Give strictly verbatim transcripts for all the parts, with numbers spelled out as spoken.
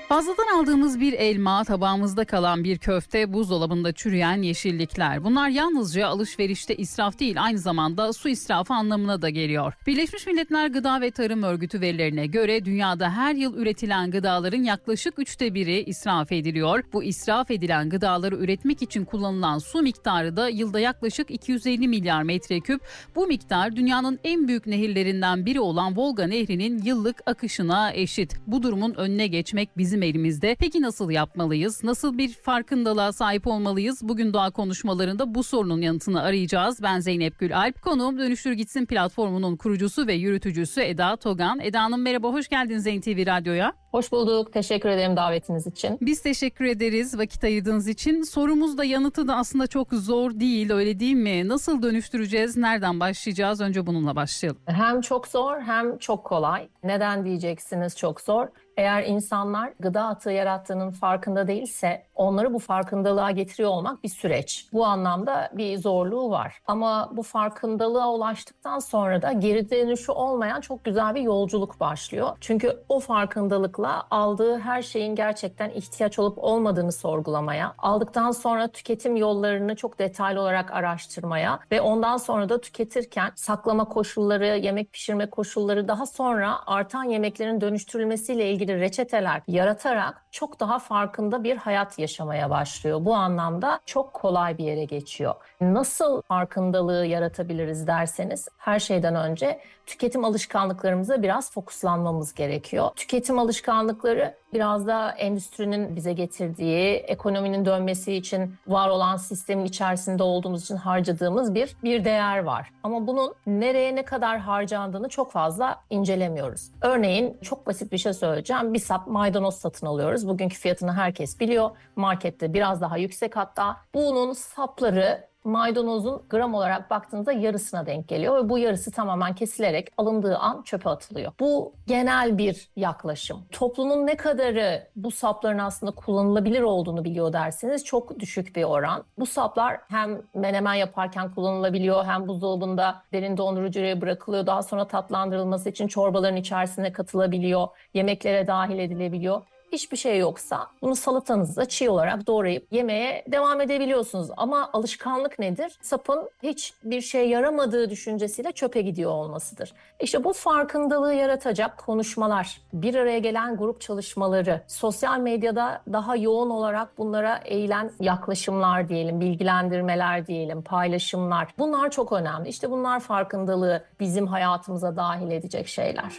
Fazladan aldığımız bir elma, tabağımızda kalan bir köfte, buzdolabında çürüyen yeşillikler. Bunlar yalnızca alışverişte israf değil, aynı zamanda su israfı anlamına da geliyor. Birleşmiş Milletler Gıda ve Tarım Örgütü verilerine göre dünyada her yıl üretilen gıdaların yaklaşık üçte biri israf ediliyor. Bu israf edilen gıdaları üretmek için kullanılan su miktarı da yılda yaklaşık iki yüz elli milyar metreküp. Bu miktar dünyanın en büyük nehirlerinden biri olan Volga Nehri'nin yıllık akışına eşit. Bu durumun önüne geçmek bizim elimizde. Peki nasıl yapmalıyız? Nasıl bir farkındalığa sahip olmalıyız? Bugün Doğa Konuşmalarında bu sorunun yanıtını arayacağız. Ben Zeynep Gülalp. Konuğum Dönüştür Gitsin platformunun kurucusu ve yürütücüsü Eda Togan. Eda Hanım merhaba, hoş geldiniz Zeyn T V Radyo'ya. Hoş bulduk. Teşekkür ederim davetiniz için. Biz teşekkür ederiz vakit ayırdığınız için. Sorumuz da yanıtı da aslında çok zor değil, öyle değil mi? Nasıl dönüştüreceğiz? Nereden başlayacağız? Önce bununla başlayalım. Hem çok zor hem çok kolay. Neden diyeceksiniz çok zor? Eğer insanlar gıda atığı yarattığının farkında değilse onları bu farkındalığa getiriyor olmak bir süreç. Bu anlamda bir zorluğu var. Ama bu farkındalığa ulaştıktan sonra da geri dönüşü olmayan çok güzel bir yolculuk başlıyor. Çünkü o farkındalıkla aldığı her şeyin gerçekten ihtiyaç olup olmadığını sorgulamaya, aldıktan sonra tüketim yollarını çok detaylı olarak araştırmaya ve ondan sonra da tüketirken saklama koşulları, yemek pişirme koşulları, daha sonra artan yemeklerin dönüştürülmesiyle ilgili reçeteler yaratarak çok daha farkında bir hayat yaşamaya başlıyor. Bu anlamda çok kolay bir yere geçiyor. Nasıl farkındalığı yaratabiliriz derseniz, her şeyden önce tüketim alışkanlıklarımıza biraz fokuslanmamız gerekiyor. Tüketim alışkanlıkları biraz da endüstrinin bize getirdiği, ekonominin dönmesi için var olan sistemin içerisinde olduğumuz için harcadığımız bir bir değer var. Ama bunun nereye ne kadar harcandığını çok fazla incelemiyoruz. Örneğin çok basit bir şey söyleyeceğim. Bir sap maydanoz satın alıyoruz. Bugünkü fiyatını herkes biliyor. Markette biraz daha yüksek hatta. Bunun sapları maydanozun gram olarak baktığınızda yarısına denk geliyor ve bu yarısı tamamen kesilerek alındığı an çöpe atılıyor. Bu genel bir yaklaşım. Toplumun ne kadarı bu sapların aslında kullanılabilir olduğunu biliyor derseniz çok düşük bir oran. Bu saplar hem menemen yaparken kullanılabiliyor, hem buzdolabında derin dondurucuya bırakılıyor. Daha sonra tatlandırılması için çorbaların içerisine katılabiliyor, yemeklere dahil edilebiliyor. Hiçbir şey yoksa bunu salatanızda çiğ olarak doğrayıp yemeye devam edebiliyorsunuz. Ama alışkanlık nedir? Sapın hiçbir şey yaramadığı düşüncesiyle çöpe gidiyor olmasıdır. İşte bu farkındalığı yaratacak konuşmalar, bir araya gelen grup çalışmaları, sosyal medyada daha yoğun olarak bunlara eğilen yaklaşımlar diyelim, bilgilendirmeler diyelim, paylaşımlar. Bunlar çok önemli. İşte bunlar farkındalığı bizim hayatımıza dahil edecek şeyler.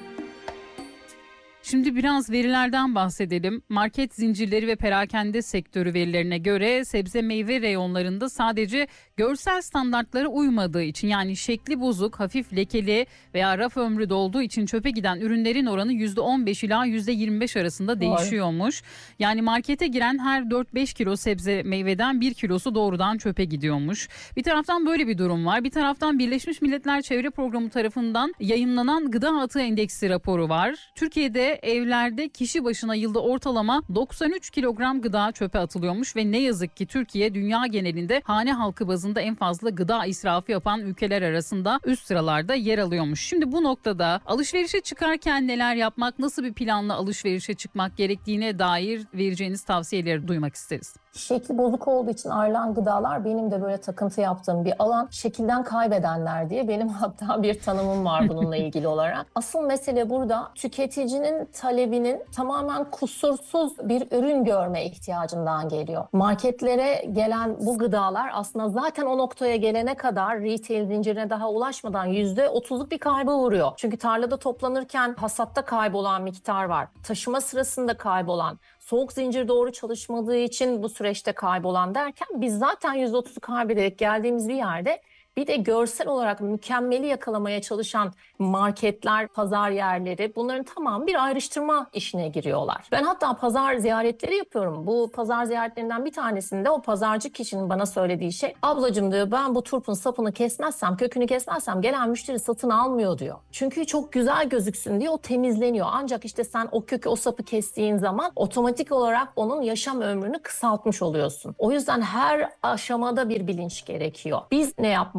Şimdi biraz verilerden bahsedelim. Market zincirleri ve perakende sektörü verilerine göre sebze meyve reyonlarında sadece görsel standartlara uymadığı için, yani şekli bozuk, hafif lekeli veya raf ömrü dolduğu için çöpe giden ürünlerin oranı yüzde on beş ila yüzde yirmi beş arasında değişiyormuş. Yani markete giren her dört beş kilo sebze meyveden bir kilosu doğrudan çöpe gidiyormuş. Bir taraftan böyle bir durum var. Bir taraftan Birleşmiş Milletler Çevre Programı tarafından yayınlanan Gıda Atığı Endeksi raporu var. Türkiye'de evlerde kişi başına yılda ortalama doksan üç kilogram gıda çöpe atılıyormuş ve ne yazık ki Türkiye dünya genelinde hane halkı bazında en fazla gıda israfı yapan ülkeler arasında üst sıralarda yer alıyormuş. Şimdi bu noktada alışverişe çıkarken neler yapmak, nasıl bir planla alışverişe çıkmak gerektiğine dair vereceğiniz tavsiyeleri duymak isteriz. Şekli bozuk olduğu için ayrılan gıdalar benim de böyle takıntı yaptığım bir alan. Şekilden kaybedenler diye benim hatta bir tanımım var bununla ilgili olarak. Asıl mesele burada tüketicinin talebinin tamamen kusursuz bir ürün görme ihtiyacından geliyor. Marketlere gelen bu gıdalar aslında zaten o noktaya gelene kadar retail zincirine daha ulaşmadan yüzde otuzluk bir kayba uğruyor. Çünkü tarlada toplanırken hasatta kaybolan miktar var. Taşıma sırasında kaybolan, soğuk zincir doğru çalışmadığı için bu süreçte kaybolan derken biz zaten yüzde otuzu kaybederek geldiğimiz bir yerde bir de görsel olarak mükemmeli yakalamaya çalışan marketler, pazar yerleri, bunların tamamı bir ayrıştırma işine giriyorlar. Ben hatta pazar ziyaretleri yapıyorum. Bu pazar ziyaretlerinden bir tanesinde o pazarcı kişinin bana söylediği şey, ablacığım diyor, ben bu turpun sapını kesmezsem, kökünü kesmezsem gelen müşteri satın almıyor diyor. Çünkü çok güzel gözüksün diye o temizleniyor. Ancak işte sen o kökü, o sapı kestiğin zaman otomatik olarak onun yaşam ömrünü kısaltmış oluyorsun. O yüzden her aşamada bir bilinç gerekiyor. Biz ne yapmalıyız?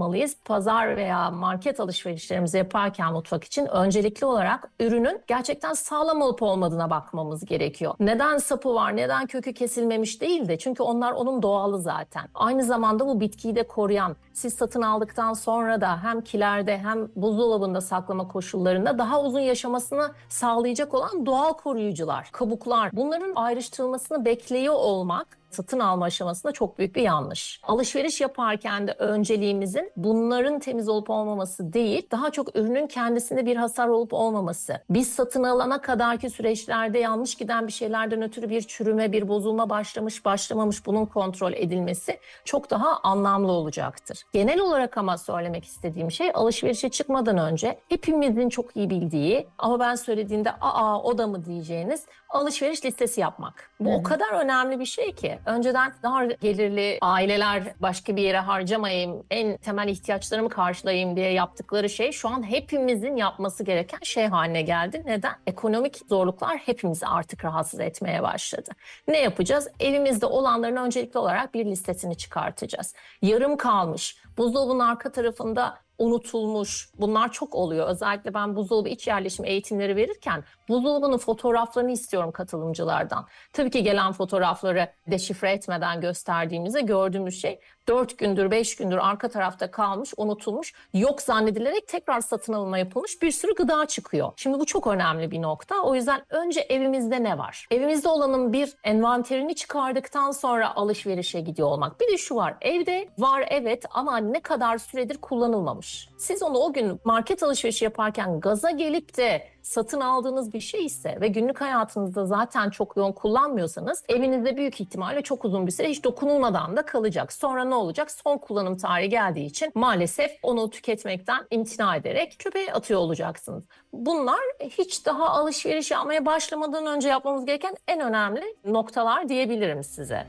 yapmalıyız? Pazar veya market alışverişlerimizi yaparken mutfak için öncelikli olarak ürünün gerçekten sağlam olup olmadığına bakmamız gerekiyor. Neden sapı var, neden kökü kesilmemiş değil de çünkü onlar onun doğalı zaten. Aynı zamanda bu bitkiyi de koruyan, siz satın aldıktan sonra da hem kilerde hem buzdolabında saklama koşullarında daha uzun yaşamasını sağlayacak olan doğal koruyucular, kabuklar. Bunların ayrıştırılmasını bekliyor olmak satın alma aşamasında çok büyük bir yanlış. Alışveriş yaparken de önceliğimizin bunların temiz olup olmaması değil, daha çok ürünün kendisinde bir hasar olup olmaması. Biz satın alana kadarki süreçlerde yanlış giden bir şeylerden ötürü bir çürüme, bir bozulma başlamış, başlamamış bunun kontrol edilmesi çok daha anlamlı olacaktır. Genel olarak ama söylemek istediğim şey alışverişe çıkmadan önce hepimizin çok iyi bildiği ama ben söylediğimde aa o da mı diyeceğiniz alışveriş listesi yapmak. Bu Hı hı. o kadar önemli bir şey ki. Önceden dar gelirli aileler başka bir yere harcamayayım, en temel ihtiyaçlarımı karşılayayım diye yaptıkları şey şu an hepimizin yapması gereken şey haline geldi. Neden? Ekonomik zorluklar hepimizi artık rahatsız etmeye başladı. Ne yapacağız? Evimizde olanların öncelikli olarak bir listesini çıkartacağız. Yarım kalmış, buzdolabının arka tarafında unutulmuş. Bunlar çok oluyor. Özellikle ben buzdolabı iç yerleşim eğitimleri verirken buzdolabının fotoğraflarını istiyorum katılımcılardan. Tabii ki gelen fotoğrafları deşifre etmeden gösterdiğimizde gördüğümüz şey dört gündür, beş gündür arka tarafta kalmış, unutulmuş, yok zannedilerek tekrar satın alınma yapılmış bir sürü gıda çıkıyor. Şimdi bu çok önemli bir nokta. O yüzden önce evimizde ne var? Evimizde olanın bir envanterini çıkardıktan sonra alışverişe gidiyor olmak. Bir de şu var, evde var evet ama ne kadar süredir kullanılmamış. Siz onu o gün market alışverişi yaparken gaza gelip de satın aldığınız bir şey ise ve günlük hayatınızda zaten çok yoğun kullanmıyorsanız evinizde büyük ihtimalle çok uzun bir süre hiç dokunulmadan da kalacak. Sonra ne olacak? Son kullanım tarihi geldiği için maalesef onu tüketmekten imtina ederek çöpe atıyor olacaksınız. Bunlar hiç daha alışveriş yapmaya başlamadan önce yapmamız gereken en önemli noktalar diyebilirim size.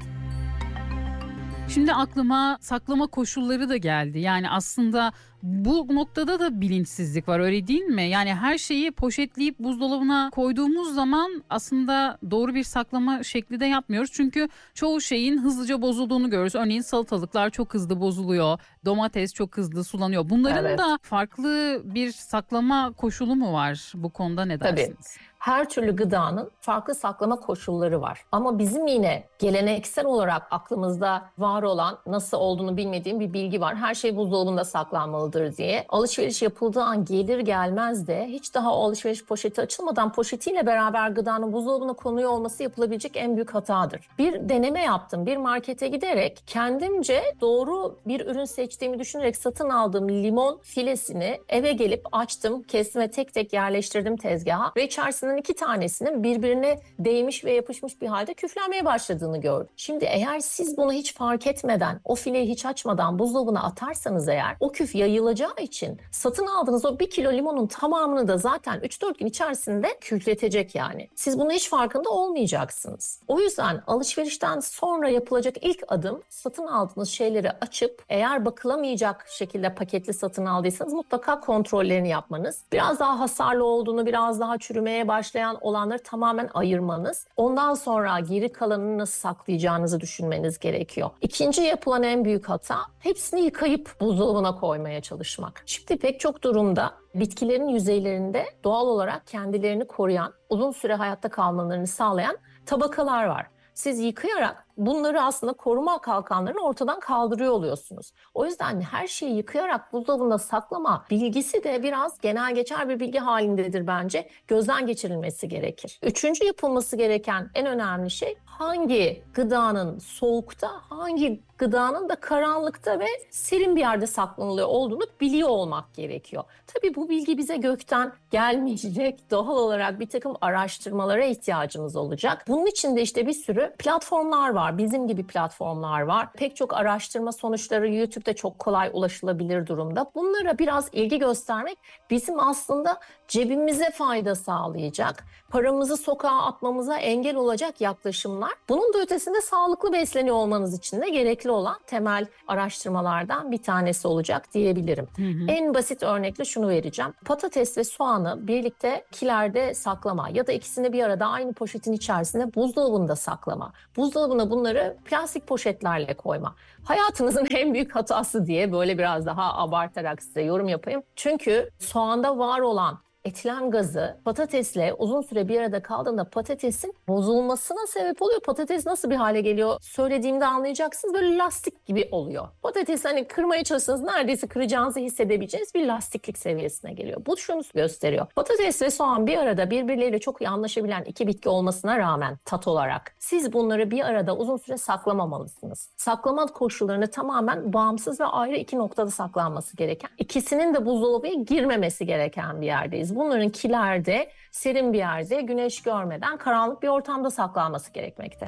Şimdi aklıma saklama koşulları da geldi. Yani aslında bu noktada da bilinçsizlik var, öyle değil mi? Yani her şeyi poşetleyip buzdolabına koyduğumuz zaman aslında doğru bir saklama şekli de yapmıyoruz. Çünkü çoğu şeyin hızlıca bozulduğunu görüyoruz. Örneğin salatalıklar çok hızlı bozuluyor. Domates çok hızlı sulanıyor. Bunların Evet. da farklı bir saklama koşulu mu var? Bu konuda ne Tabii. dersiniz? Her türlü gıdanın farklı saklama koşulları var. Ama bizim yine geleneksel olarak aklımızda var olan, nasıl olduğunu bilmediğim bir bilgi var. Her şey buzdolabında saklanmalıdır diye. Alışveriş yapıldığı an gelir gelmez de hiç daha o alışveriş poşeti açılmadan poşetiyle beraber gıdanın buzdolabına konuyor olması yapılabilecek en büyük hatadır. Bir deneme yaptım. Bir markete giderek kendimce doğru bir ürün seçtiğimi düşünerek satın aldığım limon filesini eve gelip açtım. Kesime tek tek yerleştirdim tezgaha ve içerisinde iki tanesinin birbirine değmiş ve yapışmış bir halde küflenmeye başladığını gördüm. Şimdi eğer siz bunu hiç fark etmeden, o fileyi hiç açmadan buzdolabına atarsanız eğer o küf yayılacağı için satın aldığınız o bir kilo limonun tamamını da zaten üç dört gün içerisinde küfletecek yani. Siz bunu hiç farkında olmayacaksınız. O yüzden alışverişten sonra yapılacak ilk adım satın aldığınız şeyleri açıp eğer bakılamayacak şekilde paketli satın aldıysanız mutlaka kontrollerini yapmanız. Biraz daha hasarlı olduğunu, biraz daha çürümeye başladığını başlayan olanları tamamen ayırmanız. Ondan sonra geri kalanını nasıl saklayacağınızı düşünmeniz gerekiyor. İkinci yapılan en büyük hata hepsini yıkayıp buzdolabına koymaya çalışmak. Şimdi pek çok durumda bitkilerin yüzeylerinde doğal olarak kendilerini koruyan, uzun süre hayatta kalmalarını sağlayan tabakalar var. Siz yıkayarak bunları aslında koruma kalkanlarını ortadan kaldırıyor oluyorsunuz. O yüzden her şeyi yıkayarak buzdolabında saklama bilgisi de biraz genel geçer bir bilgi halindedir bence. Gözden geçirilmesi gerekir. Üçüncü yapılması gereken en önemli şey hangi gıdanın soğukta, hangi gıdanın da karanlıkta ve serin bir yerde saklanılıyor olduğunu biliyor olmak gerekiyor. Tabii bu bilgi bize gökten gelmeyecek. Doğal olarak bir takım araştırmalara ihtiyacımız olacak. Bunun için de işte bir sürü platformlar var. Bizim gibi platformlar var. Pek çok araştırma sonuçları YouTube'da çok kolay ulaşılabilir durumda. Bunlara biraz ilgi göstermek bizim aslında cebimize fayda sağlayacak, paramızı sokağa atmamıza engel olacak yaklaşımlar. Bunun da ötesinde sağlıklı besleniyor olmanız için de gerekli gerekli olan temel araştırmalardan bir tanesi olacak diyebilirim. Hı hı. En basit örnekle şunu vereceğim. Patates ve soğanı birlikte kilerde saklama ya da ikisini bir arada aynı poşetin içerisinde buzdolabında saklama. Buzdolabına bunları plastik poşetlerle koyma. Hayatınızın en büyük hatası diye böyle biraz daha abartarak size yorum yapayım. Çünkü soğanda var olan etilen gazı patatesle uzun süre bir arada kaldığında patatesin bozulmasına sebep oluyor. Patates nasıl bir hale geliyor söylediğimde anlayacaksınız. Böyle lastik gibi oluyor. Patates hani kırmaya çalışsanız neredeyse kıracağınızı hissedebileceğiniz bir lastiklik seviyesine geliyor. Bu şunu gösteriyor. Patates ve soğan bir arada birbirleriyle çok iyi anlaşabilen iki bitki olmasına rağmen tat olarak siz bunları bir arada uzun süre saklamamalısınız. Saklama koşullarını tamamen bağımsız ve ayrı iki noktada saklanması gereken, İkisinin de buzdolabıya girmemesi gereken bir yerdeyiz. Bunların kilerde, serin bir yerde, güneş görmeden karanlık bir ortamda saklanması gerekmekte.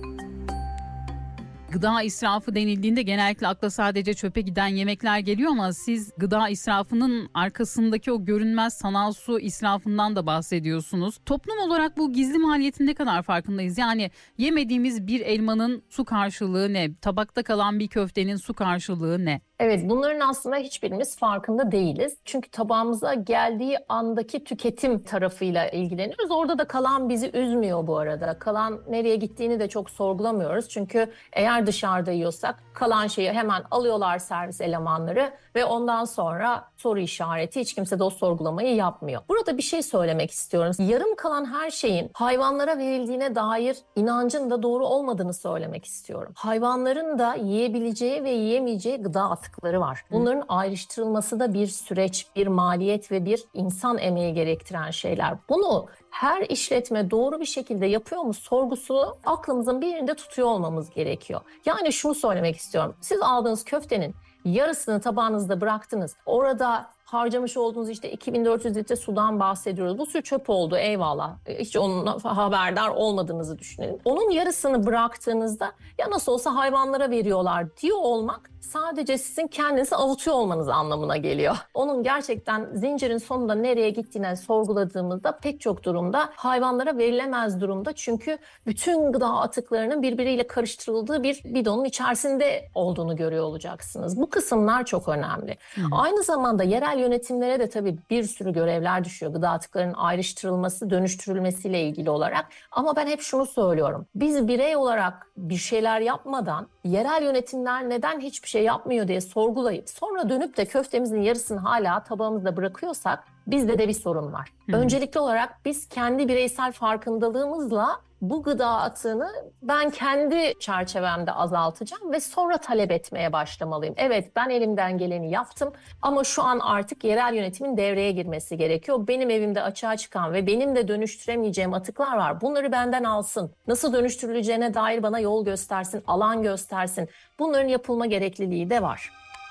Gıda israfı denildiğinde genellikle akla sadece çöpe giden yemekler geliyor ama siz gıda israfının arkasındaki o görünmez sanal su israfından da bahsediyorsunuz. Toplum olarak bu gizli maliyetin ne kadar farkındayız? Yani yemediğimiz bir elmanın su karşılığı ne? Tabakta kalan bir köftenin su karşılığı ne? Evet, bunların aslında hiçbirimiz farkında değiliz. Çünkü tabağımıza geldiği andaki tüketim tarafıyla ilgileniyoruz. Orada da kalan bizi üzmüyor bu arada. Kalan nereye gittiğini de çok sorgulamıyoruz. Çünkü eğer dışarıda yiyorsak kalan şeyi hemen alıyorlar servis elemanları ve ondan sonra soru işareti, hiç kimse de o sorgulamayı yapmıyor. Burada bir şey söylemek istiyorum. Yarım kalan her şeyin hayvanlara verildiğine dair inancın da doğru olmadığını söylemek istiyorum. Hayvanların da yiyebileceği ve yiyemeyeceği gıda atıkları var. Bunların ayrıştırılması da bir süreç, bir maliyet ve bir insan emeği gerektiren şeyler. Bunu her işletme doğru bir şekilde yapıyor mu sorgusunu aklımızın bir yerinde tutuyor olmamız gerekiyor. Yani şunu söylemek istiyorum. Siz aldığınız köftenin yarısını tabağınızda bıraktınız. Orada harcamış olduğunuz işte iki bin dört yüz litre sudan bahsediyoruz. Bu su çöp oldu, eyvallah. Hiç onunla haberdar olmadığınızı düşünelim. Onun yarısını bıraktığınızda ya nasıl olsa hayvanlara veriyorlar diyor olmak sadece sizin kendinizi avutuyor olmanız anlamına geliyor. Onun gerçekten zincirin sonunda nereye gittiğini sorguladığımızda pek çok durumda hayvanlara verilemez durumda. Çünkü bütün gıda atıklarının birbiriyle karıştırıldığı bir bidonun içerisinde olduğunu görüyor olacaksınız. Bu kısımlar çok önemli. Hı. Aynı zamanda yerel yönetimlere de tabii bir sürü görevler düşüyor. Gıda atıklarının ayrıştırılması, dönüştürülmesiyle ilgili olarak. Ama ben hep şunu söylüyorum. Biz birey olarak bir şeyler yapmadan yerel yönetimler neden hiçbir şey yapmıyor diye sorgulayıp sonra dönüp de köftemizin yarısını hala tabağımızda bırakıyorsak bizde de bir sorun var. Hı. Öncelikli olarak biz kendi bireysel farkındalığımızla bu gıda atığını ben kendi çerçevemde azaltacağım ve sonra talep etmeye başlamalıyım. Evet, ben elimden geleni yaptım ama şu an artık yerel yönetimin devreye girmesi gerekiyor. Benim evimde açığa çıkan ve benim de dönüştüremeyeceğim atıklar var. Bunları benden alsın. Nasıl dönüştürüleceğine dair bana yol göstersin, alan göstersin. Bunların yapılma gerekliliği de var.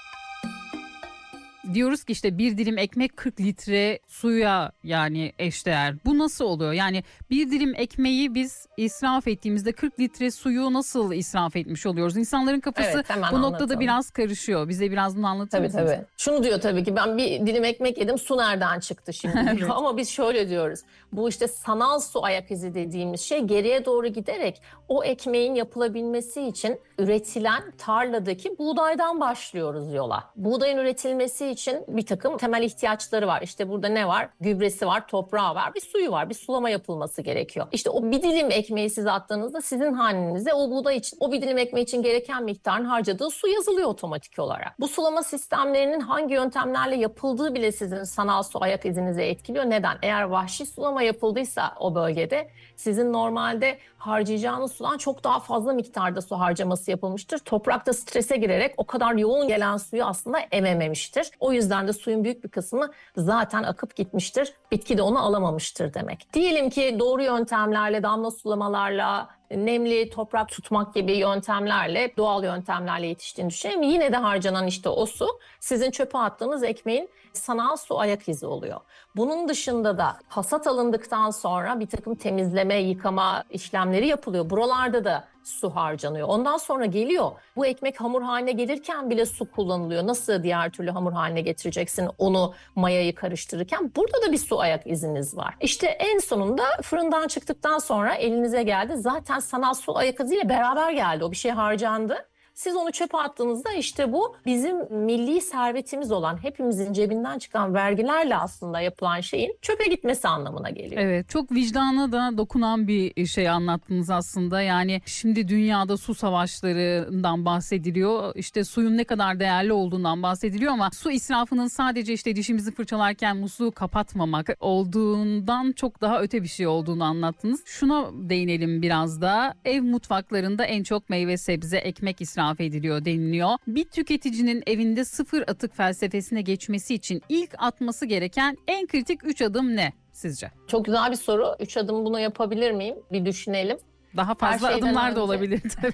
Diyoruz ki işte bir dilim ekmek kırk litre suya yani eşdeğer. Bu nasıl oluyor? Yani bir dilim ekmeği biz israf ettiğimizde kırk litre suyu nasıl israf etmiş oluyoruz? İnsanların kafası evet, bu noktada anlatalım. Biraz karışıyor. Bize biraz bunu anlatır tabii, mısınız? Tabii. Şunu diyor tabii ki ben bir dilim ekmek yedim, su nereden çıktı şimdi? Evet. Ama biz şöyle diyoruz. Bu işte sanal su ayak izi dediğimiz şey geriye doğru giderek o ekmeğin yapılabilmesi için üretilen tarladaki buğdaydan başlıyoruz yola. Buğdayın üretilmesi için bir takım temel ihtiyaçları var. İşte burada ne var? Gübresi var, toprağı var, bir suyu var. Bir sulama yapılması gerekiyor. İşte o bir dilim ekmeği size attığınızda sizin hanenize o buğday için, o bir dilim ekmeği için gereken miktarın harcadığı su yazılıyor otomatik olarak. Bu sulama sistemlerinin hangi yöntemlerle yapıldığı bile sizin sanal su ayak izinizi etkiliyor. Neden? Eğer vahşi sulama yapıldıysa o bölgede sizin normalde harcayacağınız sudan çok daha fazla miktarda su harcaması yapılmıştır. Toprakta strese girerek o kadar yoğun gelen suyu aslında emememiştir. O yüzden de suyun büyük bir kısmı zaten akıp gitmiştir. Bitki de onu alamamıştır demek. Diyelim ki doğru yöntemlerle, damla sulamalarla, nemli toprak tutmak gibi yöntemlerle, doğal yöntemlerle yetiştiğini düşünelim. Yine de harcanan işte o su sizin çöpe attığınız ekmeğin sanal su ayak izi oluyor. Bunun dışında da hasat alındıktan sonra bir takım temizleme, yıkama işlemleri yapılıyor. Buralarda da su harcanıyor. Ondan sonra geliyor. Bu ekmek hamur haline gelirken bile su kullanılıyor. Nasıl diğer türlü hamur haline getireceksin onu mayayı karıştırırken? Burada da bir su ayak iziniz var. İşte en sonunda fırından çıktıktan sonra elinize geldi. Zaten sanal su ayak iziyle beraber geldi. O bir şey harcandı. Siz onu çöpe attığınızda işte bu bizim milli servetimiz olan, hepimizin cebinden çıkan vergilerle aslında yapılan şeyin çöpe gitmesi anlamına geliyor. Evet, çok vicdana da dokunan bir şey anlattınız aslında. Yani şimdi dünyada su savaşlarından bahsediliyor. İşte suyun ne kadar değerli olduğundan bahsediliyor ama su israfının sadece işte dişimizi fırçalarken musluğu kapatmamak olduğundan çok daha öte bir şey olduğunu anlattınız. Şuna değinelim biraz da. Ev mutfaklarında en çok meyve, sebze, ekmek israf ediliyor deniliyor. Bir tüketicinin evinde sıfır atık felsefesine geçmesi için ilk atması gereken en kritik üç adım ne sizce? Çok güzel bir soru. Üç adım bunu yapabilir miyim? Bir düşünelim. Daha fazla adımlar önce... da olabilir tabii.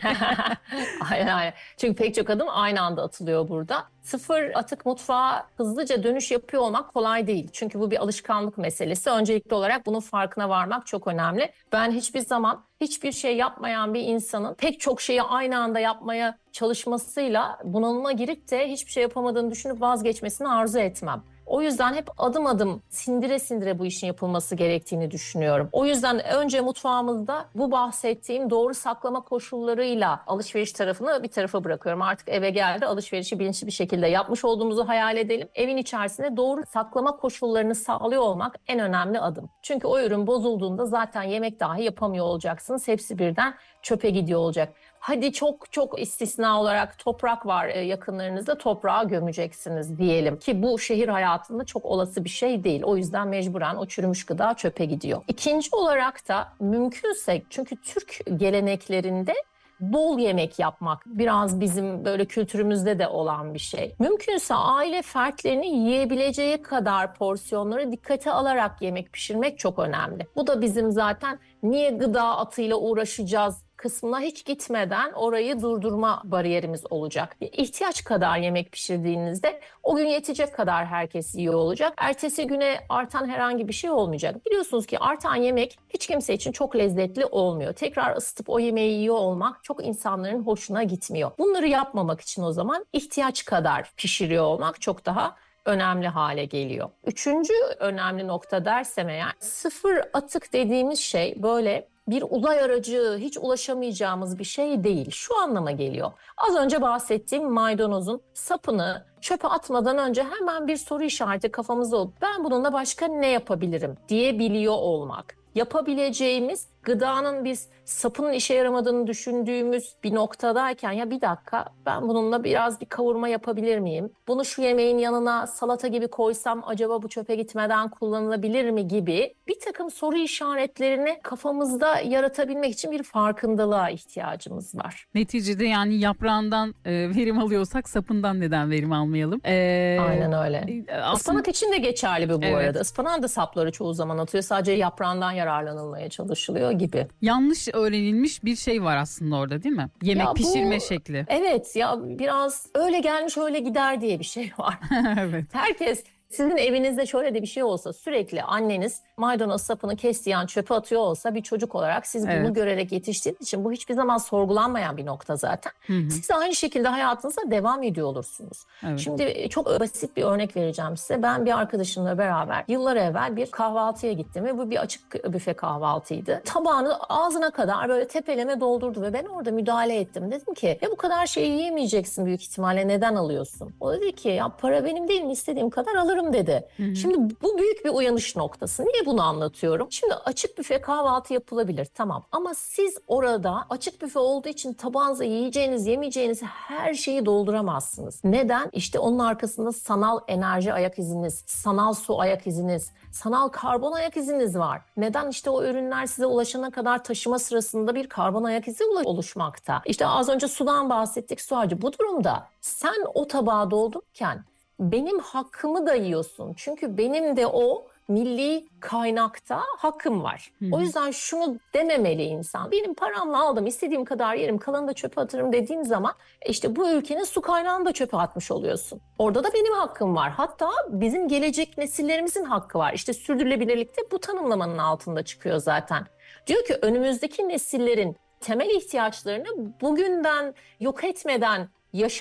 aynen aynen. Çünkü pek çok adım aynı anda atılıyor burada. Sıfır atık mutfağa hızlıca dönüş yapıyor olmak kolay değil. Çünkü bu bir alışkanlık meselesi. Öncelikli olarak bunun farkına varmak çok önemli. Ben hiçbir zaman hiçbir şey yapmayan bir insanın pek çok şeyi aynı anda yapmaya çalışmasıyla bunalıma girip de hiçbir şey yapamadığını düşünüp vazgeçmesini arzu etmem. O yüzden hep adım adım sindire sindire bu işin yapılması gerektiğini düşünüyorum. O yüzden önce mutfağımızda bu bahsettiğim doğru saklama koşullarıyla alışveriş tarafını bir tarafa bırakıyorum. Artık eve geldi, alışverişi bilinçli bir şekilde yapmış olduğumuzu hayal edelim. Evin içerisinde doğru saklama koşullarını sağlıyor olmak en önemli adım. Çünkü o ürün bozulduğunda zaten yemek dahi yapamıyor olacaksınız. Hepsi birden çöpe gidiyor olacak. Hadi çok çok istisna olarak toprak var yakınlarınızda, toprağa gömeceksiniz diyelim ki bu şehir hayatında çok olası bir şey değil. O yüzden mecburen o çürümüş gıda çöpe gidiyor. İkinci olarak da mümkünse, çünkü Türk geleneklerinde bol yemek yapmak biraz bizim böyle kültürümüzde de olan bir şey. Mümkünse aile fertlerinin yiyebileceği kadar porsiyonları dikkate alarak yemek pişirmek çok önemli. Bu da bizim zaten niye gıda atıyla uğraşacağız kısmına hiç gitmeden orayı durdurma bariyerimiz olacak. İhtiyaç kadar yemek pişirdiğinizde o gün yetecek kadar herkes yiyor olacak. Ertesi güne artan herhangi bir şey olmayacak. Biliyorsunuz ki artan yemek hiç kimse için çok lezzetli olmuyor. Tekrar ısıtıp o yemeği yiyor olmak çok insanların hoşuna gitmiyor. Bunları yapmamak için o zaman ihtiyaç kadar pişiriyor olmak çok daha önemli hale geliyor. Üçüncü önemli nokta dersem eğer, sıfır atık dediğimiz şey böyle bir uzay aracı, hiç ulaşamayacağımız bir şey değil. Şu anlama geliyor. Az önce bahsettiğim maydanozun sapını çöpe atmadan önce hemen bir soru işareti kafamızda olup ben bununla başka ne yapabilirim diyebiliyor olmak. Yapabileceğimiz, gıdanın biz sapının işe yaramadığını düşündüğümüz bir noktadayken ya bir dakika ben bununla biraz bir kavurma yapabilir miyim? Bunu şu yemeğin yanına salata gibi koysam acaba bu çöpe gitmeden kullanılabilir mi gibi bir takım soru işaretlerini kafamızda yaratabilmek için bir farkındalığa ihtiyacımız var. Neticede yani yaprağından e, verim alıyorsak sapından neden verim almayalım? E, Aynen öyle. Aslında... Ispanak için de geçerli bu bu evet. arada. Ispanağın da sapları çoğu zaman atıyor. Sadece yaprağından yararlanılmaya çalışılıyor gibi. Yanlış öğrenilmiş bir şey var aslında orada değil mi? Yemek ya pişirme bu, şekli. Evet ya biraz öyle gelmiş öyle gider diye bir şey var. evet. Herkes sizin evinizde şöyle de bir şey olsa sürekli anneniz maydanoz sapını kestiği an çöpe atıyor olsa bir çocuk olarak siz bunu evet. görerek yetiştiğiniz için bu hiçbir zaman sorgulanmayan bir nokta zaten. Hı hı. Siz de aynı şekilde hayatınıza devam ediyor olursunuz. Evet. Şimdi çok basit bir örnek vereceğim size. Ben bir arkadaşımla beraber yıllar evvel bir kahvaltıya gittim ve bu bir açık büfe kahvaltıydı. Tabağını ağzına kadar böyle tepeleme doldurdu ve ben orada müdahale ettim. Dedim ki ya bu kadar şeyi yiyemeyeceksin büyük ihtimalle, neden alıyorsun? O dedi ki ya para benim değil mi, istediğim kadar alırım dedi. Hı hı. Şimdi bu büyük bir uyanış noktası. Niye bunu anlatıyorum? Şimdi açık büfe kahvaltı yapılabilir, tamam, ama siz orada açık büfe olduğu için tabağınıza yiyeceğiniz, yemeyeceğiniz her şeyi dolduramazsınız. Neden? İşte onun arkasında sanal enerji ayak iziniz, sanal su ayak iziniz, sanal karbon ayak iziniz var. Neden? İşte o ürünler size ulaşana kadar taşıma sırasında bir karbon ayak izi oluşmakta. İşte az önce sudan bahsettik, su harcı. Bu durumda sen o tabağı doldururken benim hakkımı da yiyorsun. Çünkü benim de o milli kaynakta hakkım var. Hı hı. O yüzden şunu dememeli insan. Benim paramla aldım, istediğim kadar yerim, kalanı da çöpe atarım dediğin zaman işte bu ülkenin su kaynağını da çöpe atmış oluyorsun. Orada da benim hakkım var. Hatta bizim gelecek nesillerimizin hakkı var. İşte sürdürülebilirlik de bu tanımlamanın altında çıkıyor zaten. Diyor ki önümüzdeki nesillerin temel ihtiyaçlarını bugünden yok etmeden yaşamı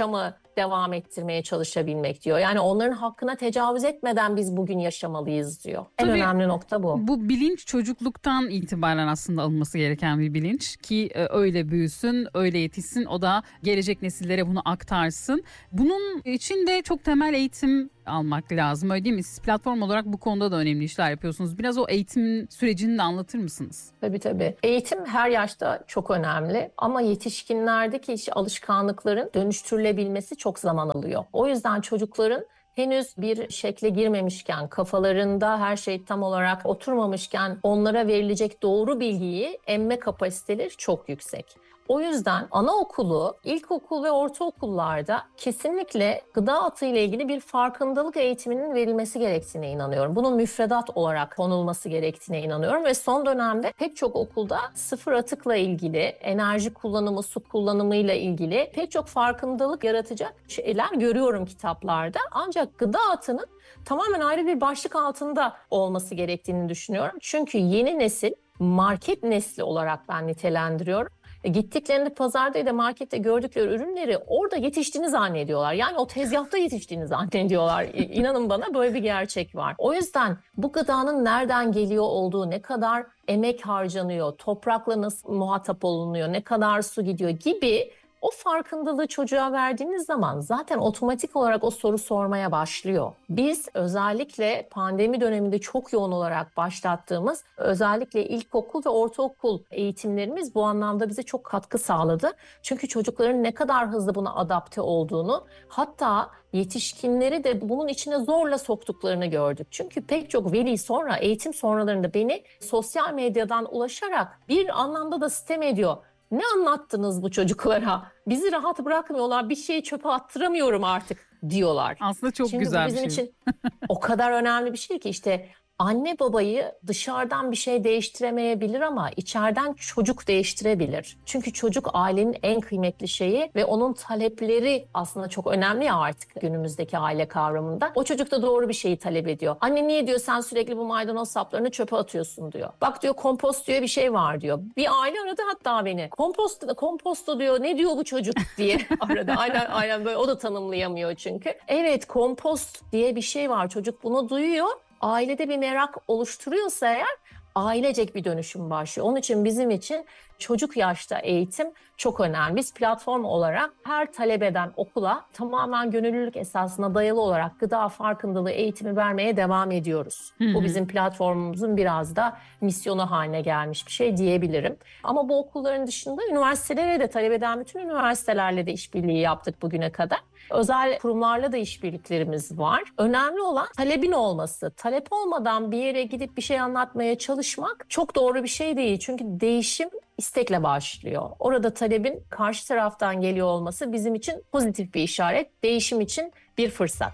devam ettirmeye çalışabilmek diyor. Yani onların hakkına tecavüz etmeden biz bugün yaşamalıyız diyor. En Tabii, önemli nokta bu. Bu bilinç çocukluktan itibaren aslında alınması gereken bir bilinç ki e, öyle büyüsün, öyle yetişsin, o da gelecek nesillere bunu aktarsın. Bunun için de çok temel eğitim almak lazım, öyle değil mi? Siz platform olarak bu konuda da önemli işler yapıyorsunuz. Biraz o eğitim sürecini de anlatır mısınız? Tabii tabii. Eğitim her yaşta çok önemli ama yetişkinlerdeki iş alışkanlıkların dönüştürülebilmesi çok zaman alıyor. O yüzden çocukların henüz bir şekle girmemişken, kafalarında her şey tam olarak oturmamışken onlara verilecek doğru bilgiyi emme kapasiteleri çok yüksek. O yüzden anaokulu, ilkokul ve ortaokullarda kesinlikle gıda atığı ile ilgili bir farkındalık eğitiminin verilmesi gerektiğine inanıyorum. Bunun müfredat olarak konulması gerektiğine inanıyorum ve son dönemde pek çok okulda sıfır atıkla ilgili, enerji kullanımı, su kullanımıyla ilgili pek çok farkındalık yaratacak şeyler görüyorum kitaplarda. Ancak gıda atığının tamamen ayrı bir başlık altında olması gerektiğini düşünüyorum. Çünkü yeni nesil market nesli olarak ben nitelendiriyorum. E, gittiklerinde pazarda ya da markette gördükleri ürünleri orada yetiştiğini zannediyorlar. Yani o tezgahta yetiştiğini zannediyorlar. E, İnanın bana böyle bir gerçek var. O yüzden bu gıdanın nereden geliyor olduğu, ne kadar emek harcanıyor, toprakla nasıl muhatap olunuyor, ne kadar su gidiyor gibi o farkındalığı çocuğa verdiğiniz zaman zaten otomatik olarak o soru sormaya başlıyor. Biz özellikle pandemi döneminde çok yoğun olarak başlattığımız özellikle ilkokul ve ortaokul eğitimlerimiz bu anlamda bize çok katkı sağladı. Çünkü çocukların ne kadar hızlı buna adapte olduğunu, hatta yetişkinleri de bunun içine zorla soktuklarını gördük. Çünkü pek çok veli sonra eğitim sonralarında beni sosyal medyadan ulaşarak bir anlamda da sitem ediyor. Ne anlattınız bu çocuklara? Bizi rahat bırakmıyorlar, bir şeyi çöpe attıramıyorum artık diyorlar. Aslında çok Şimdi güzel bu bizim bir şey. için o kadar önemli bir şey ki işte anne babayı dışarıdan bir şey değiştiremeyebilir ama içeriden çocuk değiştirebilir. Çünkü çocuk ailenin en kıymetli şeyi ve onun talepleri aslında çok önemli ya artık günümüzdeki aile kavramında. O çocuk da doğru bir şeyi talep ediyor. Anne niye diyor sen sürekli bu maydanoz saplarını çöpe atıyorsun diyor. Bak diyor kompost diyor bir şey var diyor. Bir aile aradı hatta beni. Kompost, komposto diyor ne diyor bu çocuk diye aradı. Aynen, aynen böyle o da tanımlayamıyor çünkü. Evet kompost diye bir şey var çocuk bunu duyuyor. Ailede bir merak oluşturuyorsa eğer ailecek bir dönüşüm başlıyor. Onun için bizim için çocuk yaşta eğitim çok önemli. Biz platform olarak her talep eden okula tamamen gönüllülük esasına dayalı olarak gıda farkındalığı eğitimi vermeye devam ediyoruz. Hı hı. Bu bizim platformumuzun biraz da misyonu haline gelmiş bir şey diyebilirim. Ama bu okulların dışında üniversitelere de talep eden bütün üniversitelerle de işbirliği yaptık bugüne kadar. Özel kurumlarla da işbirliklerimiz var. Önemli olan talebin olması. Talep olmadan bir yere gidip bir şey anlatmaya çalışmak çok doğru bir şey değil. Çünkü değişim istekle başlıyor. Orada talebin karşı taraftan geliyor olması bizim için pozitif bir işaret. Değişim için bir fırsat.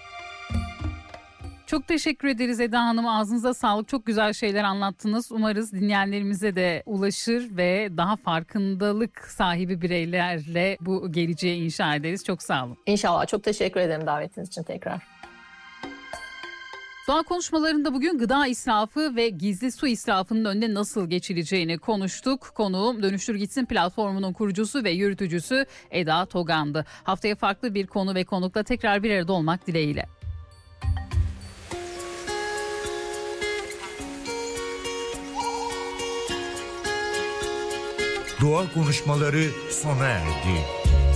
Çok teşekkür ederiz Eda Hanım. Ağzınıza sağlık. Çok güzel şeyler anlattınız. Umarız dinleyenlerimize de ulaşır ve daha farkındalık sahibi bireylerle bu geleceği inşa ederiz. Çok sağ olun. İnşallah. Çok teşekkür ederim davetiniz için tekrar. Doğa konuşmalarında bugün gıda israfı ve gizli su israfının önüne nasıl geçileceğini konuştuk. Konuğum Dönüştür Gitsin platformunun kurucusu ve yürütücüsü Eda Togan'dı. Haftaya farklı bir konu ve konukla tekrar bir arada olmak dileğiyle. Doğa konuşmaları sona erdi.